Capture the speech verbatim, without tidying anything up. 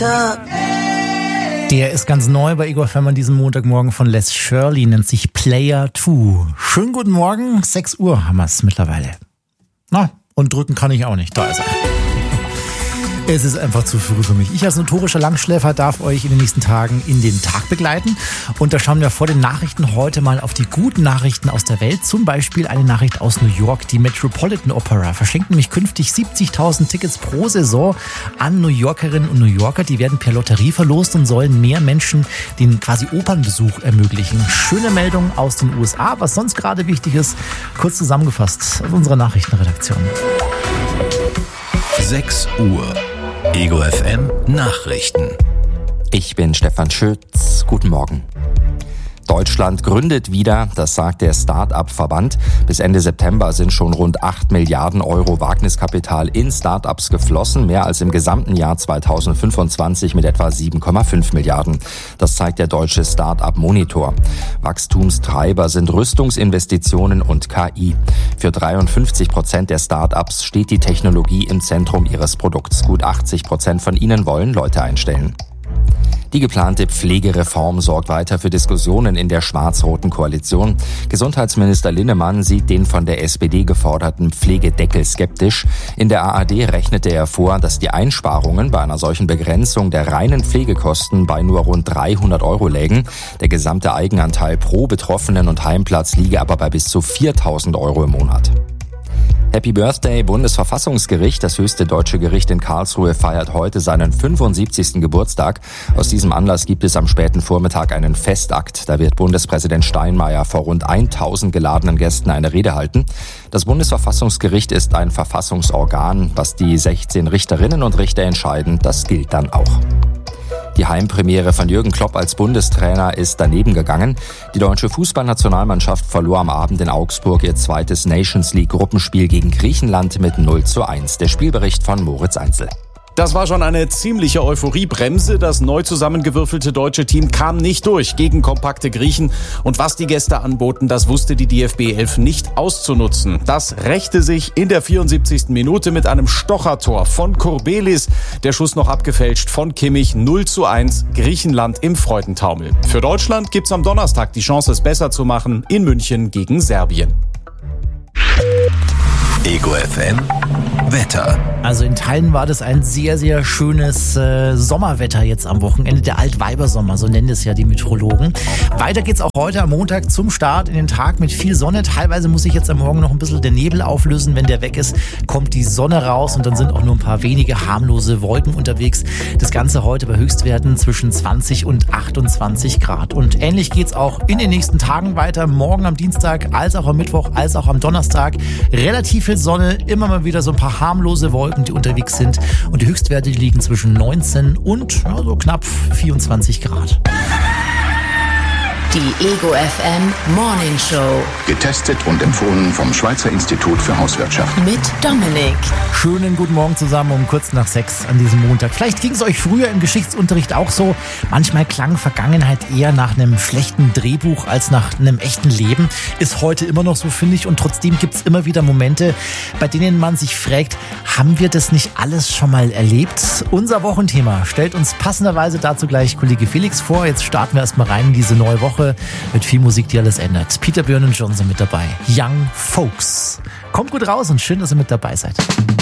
Wetter. Der ist ganz neu bei Ego F M an diesem Montagmorgen von Les Shirley, nennt sich Player zwei. Schönen guten Morgen, sechs Uhr haben wir es mittlerweile. Na, und drücken kann ich auch nicht, da ist er. Es ist einfach zu früh für mich. Ich als notorischer Langschläfer darf euch in den nächsten Tagen in den Tag begleiten. Und da schauen wir vor den Nachrichten heute mal auf die guten Nachrichten aus der Welt. Zum Beispiel eine Nachricht aus New York. Die Metropolitan Opera verschenkt nämlich künftig siebzigtausend Tickets pro Saison an New Yorkerinnen und New Yorker. Die werden per Lotterie verlost und sollen mehr Menschen den quasi Opernbesuch ermöglichen. Schöne Meldung aus den U S A. Was sonst gerade wichtig ist, kurz zusammengefasst aus unserer Nachrichtenredaktion. sechs Uhr. Ego F M Nachrichten. Ich bin Stefan Schütz. Guten Morgen. Deutschland gründet wieder, das sagt der Start-up-Verband. Bis Ende September sind schon rund acht Milliarden Euro Wagniskapital in Start-ups geflossen, mehr als im gesamten Jahr zweitausendfünfundzwanzig mit etwa sieben Komma fünf Milliarden. Das zeigt der deutsche Start-up-Monitor. Wachstumstreiber sind Rüstungsinvestitionen und K I. Für dreiundfünfzig Prozent der Start-ups steht die Technologie im Zentrum ihres Produkts. Gut achtzig Prozent von ihnen wollen Leute einstellen. Die geplante Pflegereform sorgt weiter für Diskussionen in der schwarz-roten Koalition. Gesundheitsminister Linnemann sieht den von der S P D geforderten Pflegedeckel skeptisch. In der A R D rechnete er vor, dass die Einsparungen bei einer solchen Begrenzung der reinen Pflegekosten bei nur rund dreihundert Euro lägen. Der gesamte Eigenanteil pro Betroffenen und Heimplatz liege aber bei bis zu viertausend Euro im Monat. Happy Birthday, Bundesverfassungsgericht. Das höchste deutsche Gericht in Karlsruhe feiert heute seinen fünfundsiebzigsten Geburtstag. Aus diesem Anlass gibt es am späten Vormittag einen Festakt. Da wird Bundespräsident Steinmeier vor rund tausend geladenen Gästen eine Rede halten. Das Bundesverfassungsgericht ist ein Verfassungsorgan. Was die sechzehn Richterinnen und Richter entscheiden, das gilt dann auch. Die Heimpremiere von Jürgen Klopp als Bundestrainer ist daneben gegangen. Die deutsche Fußballnationalmannschaft verlor am Abend in Augsburg ihr zweites Nations League Gruppenspiel gegen Griechenland mit null zu eins. Der Spielbericht von Moritz Einzel. Das war schon eine ziemliche Euphoriebremse. Das neu zusammengewürfelte deutsche Team kam nicht durch gegen kompakte Griechen. Und was die Gäste anboten, das wusste die D F B elf nicht auszunutzen. Das rächte sich in der vierundsiebzigsten Minute mit einem Stochertor von Kurbelis. Der Schuss noch abgefälscht von Kimmich. null zu eins, Griechenland im Freudentaumel. Für Deutschland gibt's am Donnerstag die Chance, es besser zu machen in München gegen Serbien. Ego F M Wetter. Also in Teilen war das ein sehr, sehr schönes äh, Sommerwetter jetzt am Wochenende. Der Altweibersommer, so nennen es ja die Meteorologen. Weiter geht's auch heute am Montag zum Start in den Tag mit viel Sonne. Teilweise muss sich jetzt am Morgen noch ein bisschen der Nebel auflösen. Wenn der weg ist, kommt die Sonne raus und dann sind auch nur ein paar wenige harmlose Wolken unterwegs. Das Ganze heute bei Höchstwerten zwischen zwanzig und achtundzwanzig Grad. Und ähnlich geht's auch in den nächsten Tagen weiter. Morgen am Dienstag, als auch am Mittwoch, als auch am Donnerstag. Relativ viel Sonne, immer mal wieder so ein paar harmlose Wolken, die unterwegs sind. Und die Höchstwerte die liegen zwischen neunzehn und ja, so knapp vierundzwanzig Grad. Die Ego F M Morning Show. Getestet und empfohlen vom Schweizer Institut für Hauswirtschaft. Mit Dominik. Schönen guten Morgen zusammen um kurz nach sechs an diesem Montag. Vielleicht ging es euch früher im Geschichtsunterricht auch so. Manchmal klang Vergangenheit eher nach einem schlechten Drehbuch als nach einem echten Leben. Ist heute immer noch so, finde ich. Und trotzdem gibt es immer wieder Momente, bei denen man sich fragt, haben wir das nicht alles schon mal erlebt? Unser Wochenthema stellt uns passenderweise dazu gleich Kollege Felix vor. Jetzt starten wir erstmal rein in diese neue Woche mit viel Musik, die alles ändert. Peter Björn und John sind mit dabei. Young Folks. Kommt gut raus und schön, dass ihr mit dabei seid.